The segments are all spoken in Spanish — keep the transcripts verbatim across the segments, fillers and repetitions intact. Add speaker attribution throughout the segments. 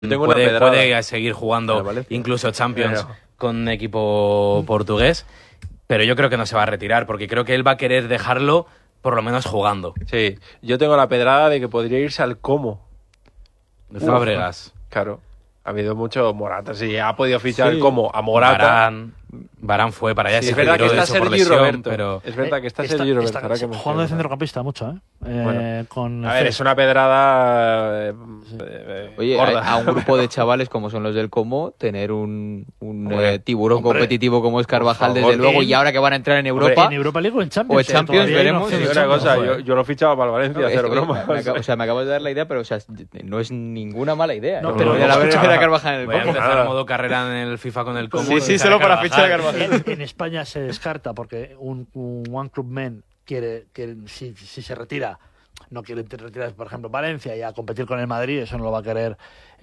Speaker 1: puede, puede seguir jugando incluso Champions
Speaker 2: Pero...
Speaker 1: con un equipo portugués, pero yo creo que no se va a retirar, porque creo que él va a querer dejarlo por lo menos jugando.
Speaker 2: Sí, yo tengo la pedrada de que podría irse al Como.
Speaker 1: De Fábregas.
Speaker 2: Claro. Ha habido mucho Morata, sí, ha podido fichar
Speaker 1: sí.
Speaker 2: como a Morata.
Speaker 1: Barán, Barán fue para allá.
Speaker 2: Sí, es verdad que está Sergi Roberto.
Speaker 1: Pero...
Speaker 2: Es verdad que está,
Speaker 3: eh,
Speaker 2: Sergi Roberto.
Speaker 3: Está, está
Speaker 2: que
Speaker 3: jugando de centrocampista mucho, ¿eh? eh
Speaker 2: bueno,
Speaker 3: con
Speaker 2: a ver, es una pedrada. Eh,
Speaker 4: sí.
Speaker 2: eh,
Speaker 4: Oye,
Speaker 2: gorda.
Speaker 4: a, a un grupo de chavales como son los del Como, tener un, un eh, tiburón hombre, competitivo como es Carvajal, desde luego, y ahora que van a entrar en Europa.
Speaker 3: Hombre, en Europa League o en Champions.
Speaker 4: O en Champions,
Speaker 3: eh,
Speaker 4: veremos.
Speaker 2: Sí, una cosa, yo, yo lo fichaba para el Valencia,
Speaker 4: no,
Speaker 2: cero
Speaker 4: es que,
Speaker 2: broma.
Speaker 4: me, me, o sea, me acabas de dar la idea, pero o sea, no es ninguna mala idea.
Speaker 3: No,
Speaker 4: ¿eh?
Speaker 3: pero
Speaker 4: no,
Speaker 3: la
Speaker 4: verdad era Carvajal en el
Speaker 1: Voy a
Speaker 4: Como.
Speaker 1: empezar a modo carrera en el FIFA con el Como.
Speaker 4: Sí, sí, solo para fichar a Carvajal.
Speaker 3: En, en España se descarta porque un, un One Club Men quiere, quiere si, si se retira, no quiere retirarse, por ejemplo, Valencia y a competir con el Madrid, eso no lo va a querer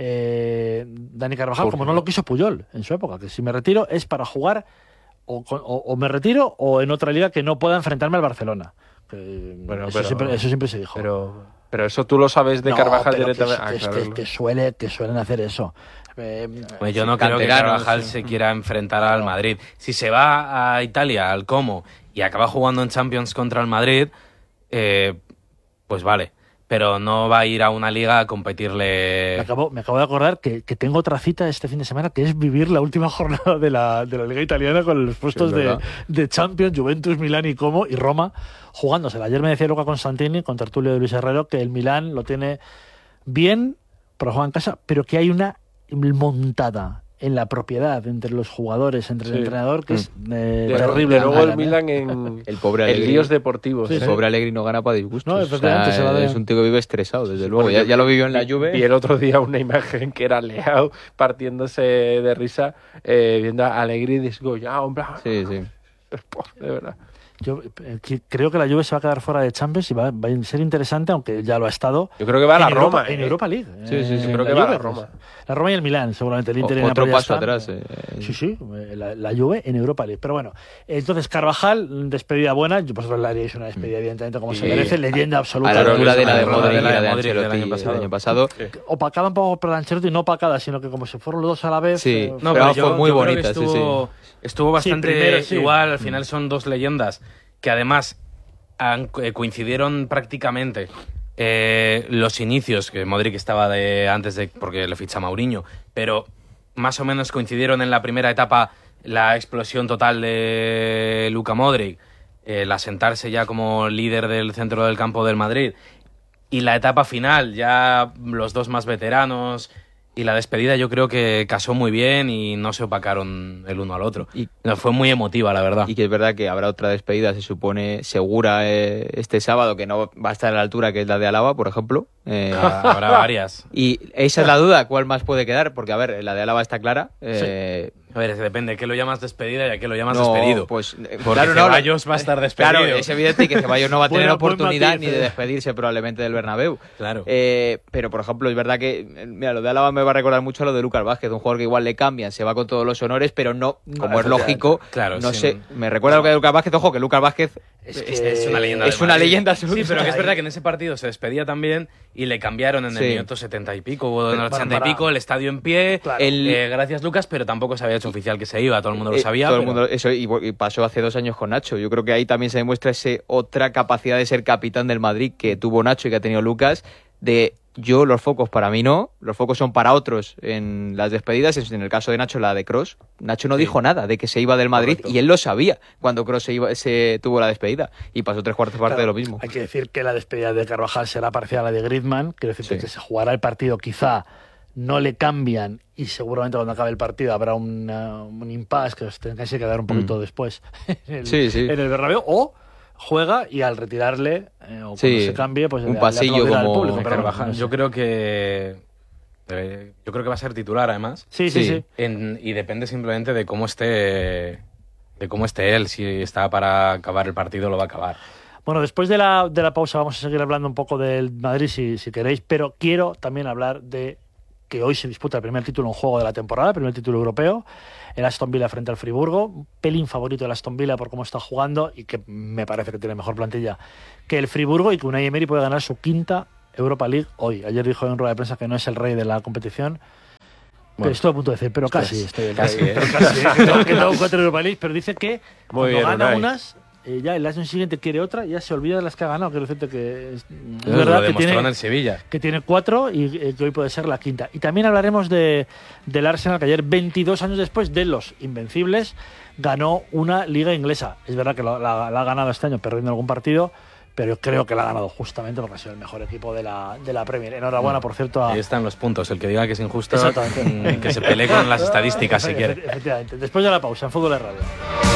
Speaker 3: eh, Dani Carvajal, Por como no lo quiso Puyol en su época, que si me retiro es para jugar o, o, o me retiro o en otra liga que no pueda enfrentarme al Barcelona. Que,
Speaker 2: bueno,
Speaker 3: eso,
Speaker 2: pero,
Speaker 3: siempre, eso siempre se dijo.
Speaker 2: Pero, pero eso tú lo sabes de
Speaker 3: no,
Speaker 2: Carvajal directamente.
Speaker 3: Que,
Speaker 2: ah,
Speaker 3: que, que, que, suele, que suelen hacer eso. Eh,
Speaker 1: pues yo no creo que Carvajal sí. se quiera enfrentar al Madrid. Si se va a Italia, al Como, y acaba jugando en Champions contra el Madrid, eh, pues vale. Pero no va a ir a una liga a competirle...
Speaker 3: Me acabo, me acabo de acordar que, que tengo otra cita este fin de semana, que es vivir la última jornada de la, de la Liga Italiana con los puestos sí, de, de Champions, Juventus, Milán y Como, y Roma, jugándosela. Ayer me decía Luca Constantini, con tertulio de Luis Herrero, que el Milán lo tiene bien, pero juega en casa, pero que hay una montada en la propiedad entre los jugadores, entre sí. el entrenador, que mm. es eh,
Speaker 2: de,
Speaker 3: terrible.
Speaker 2: De luego el Milan en,
Speaker 4: el pobre Allegri,
Speaker 2: en líos deportivos.
Speaker 4: Sí,
Speaker 2: ¿eh?
Speaker 4: El pobre Allegri no gana para disgustos.
Speaker 3: No,
Speaker 4: o sea,
Speaker 3: se va de...
Speaker 4: Es un tío que vive estresado, desde sí, luego. Ya, ya lo vivió en la Juve.
Speaker 2: Y el otro día una imagen que era Leao partiéndose de risa eh, viendo a Allegri desgollado. Hombre.
Speaker 4: Sí, sí.
Speaker 2: De verdad.
Speaker 3: Yo eh, creo que la Juve se va a quedar fuera de Champions y va, va a ser interesante, aunque ya lo ha estado.
Speaker 2: Yo creo que va a la
Speaker 3: Europa,
Speaker 2: Roma.
Speaker 3: En
Speaker 2: eh.
Speaker 3: Europa League.
Speaker 2: Sí, sí, sí.
Speaker 3: Eh,
Speaker 2: creo que
Speaker 3: la
Speaker 2: va
Speaker 3: Juve,
Speaker 2: a la Roma.
Speaker 3: La Roma y el Milán, seguramente. El Inter
Speaker 4: o,
Speaker 3: y el
Speaker 4: otro paso
Speaker 3: están,
Speaker 4: atrás. Eh.
Speaker 3: Sí, sí. La, la Juve en Europa League. Pero bueno, entonces Carvajal, despedida buena. Yo, vosotros le haríais una despedida, evidentemente, como sí. se merece. Leyenda absoluta.
Speaker 4: A la altura de la de
Speaker 1: Modric
Speaker 4: y la de
Speaker 1: Ancelotti
Speaker 4: el año pasado. El año pasado.
Speaker 3: Sí. Opacada un poco por Ancelotti, no opacada, sino que como si fueron los dos a la vez.
Speaker 4: Sí,
Speaker 3: eh,
Speaker 4: no, pero, pero yo, fue muy bonita.
Speaker 1: Estuvo,
Speaker 4: sí, sí.
Speaker 1: estuvo bastante sí, primero, sí. igual. Al final
Speaker 4: Mm.
Speaker 1: son dos leyendas que además han, eh, coincidieron prácticamente eh, los inicios, que Modric estaba de antes de porque le ficha Mourinho, pero más o menos coincidieron en la primera etapa la explosión total de Luka Modric, el asentarse ya como líder del centro del campo del Madrid, y la etapa final, ya los dos más veteranos, y la despedida yo creo que casó muy bien y no se opacaron el uno al otro. Y no, fue muy emotiva, la verdad.
Speaker 4: Y que es verdad que habrá otra despedida, se supone, segura eh, este sábado, que no va a estar a la altura que es la de Alaba, por ejemplo. Eh,
Speaker 1: habrá varias.
Speaker 4: Y esa es la duda, ¿cuál más puede quedar? Porque, a ver, la de Alaba está clara. Eh,
Speaker 1: sí. A ver, es que depende, ¿qué lo llamas despedida y a qué lo llamas
Speaker 4: no,
Speaker 1: despedido?
Speaker 4: Pues,
Speaker 1: porque
Speaker 4: claro,
Speaker 1: Ceballos
Speaker 4: no,
Speaker 1: va a estar despedido.
Speaker 4: Claro, es evidente que Ceballos no va a tener
Speaker 3: bueno,
Speaker 4: oportunidad
Speaker 3: matiz,
Speaker 4: ni de despedirse probablemente del Bernabéu.
Speaker 1: Claro.
Speaker 4: Eh, pero, por ejemplo, es verdad que, mira, lo de Alaba me va a recordar mucho a lo de Lucas Vázquez, un jugador que igual le cambian, se va con todos los honores, pero no, como claro, es lógico,
Speaker 1: claro,
Speaker 4: no
Speaker 1: sí.
Speaker 4: sé, me recuerda no. lo que de Lucas Vázquez, ojo, que Lucas Vázquez
Speaker 3: es, que
Speaker 1: es, es una leyenda.
Speaker 4: Es una leyenda absoluta.
Speaker 1: Sí, pero que es verdad que en ese partido se despedía también y le cambiaron en el sí. minuto setenta y pico, o en el ochenta y pico, el estadio en pie. Claro. El, eh, gracias, Lucas, pero tampoco se había hecho oficial que se iba, todo el mundo lo sabía.
Speaker 4: Eh, todo
Speaker 1: pero...
Speaker 4: el mundo, eso, y, y pasó hace dos años con Nacho. Yo creo que ahí también se demuestra esa otra capacidad de ser capitán del Madrid que tuvo Nacho y que ha tenido Lucas, de yo, los focos para mí no, los focos son para otros en las despedidas, en el caso de Nacho la de Kroos. Nacho no sí. dijo nada de que se iba del Madrid. Correcto. Y él lo sabía cuando Kroos se, iba, se tuvo la despedida y pasó tres cuartas partes
Speaker 3: claro,
Speaker 4: de lo mismo.
Speaker 3: Hay que decir que la despedida de Carvajal será parecida a la de Griezmann, quiero decir sí. que se jugará el partido, quizá no le cambian y seguramente cuando acabe el partido habrá una, un impasse que os tengáis que quedar un poquito mm. después en el,
Speaker 4: sí, sí.
Speaker 3: en el Bernabéu, o juega y al retirarle eh, o cuando sí, se cambie pues
Speaker 4: un
Speaker 3: le,
Speaker 4: pasillo
Speaker 3: le
Speaker 4: como
Speaker 3: al público, pero
Speaker 1: Carvajal. No sé. Yo creo que eh, yo creo que va a ser titular además.
Speaker 3: Sí, sí, sí. sí.
Speaker 1: En, y depende simplemente de cómo esté de cómo esté él. Si está para acabar el partido, lo va a acabar.
Speaker 3: Bueno, después de la, de la pausa vamos a seguir hablando un poco del Madrid si, si queréis, pero quiero también hablar de que hoy se disputa el primer título en juego de la temporada, el primer título europeo, el Aston Villa frente al Friburgo, un pelín favorito del Aston Villa por cómo está jugando y que me parece que tiene mejor plantilla que el Friburgo y que Unai Emery puede ganar su quinta Europa League hoy. Ayer dijo en rueda de prensa que no es el rey de la competición Bueno. Estoy a punto de decir, pero casi.
Speaker 1: Pues,
Speaker 3: Estoy
Speaker 1: casi, ¿eh?
Speaker 3: casi, que tengo, que tengo cuatro Europa League, pero dice que
Speaker 2: Muy
Speaker 3: cuando
Speaker 2: bien,
Speaker 3: gana
Speaker 2: Unai.
Speaker 3: unas, eh, ya el año siguiente quiere otra, ya se olvida de las que ha ganado. Que es que es, es
Speaker 1: Lo
Speaker 3: verdad que
Speaker 1: demostró
Speaker 3: tiene,
Speaker 1: en el Sevilla.
Speaker 3: que tiene cuatro y eh, que hoy puede ser la quinta. Y también hablaremos de, del Arsenal, que ayer, veintidós años después de los Invencibles, ganó una liga inglesa. Es verdad que la, la, la ha ganado este año perdiendo algún partido, pero creo que la ha ganado justamente porque ha sido el mejor equipo de la, de la Premier. Enhorabuena, por cierto, a...
Speaker 1: Ahí están los puntos. El que diga que es injusto,
Speaker 3: Exactamente.
Speaker 1: mm, que se pelee con las estadísticas si quiere.
Speaker 3: Efectivamente. Después de la pausa, en Fútbol de Radio.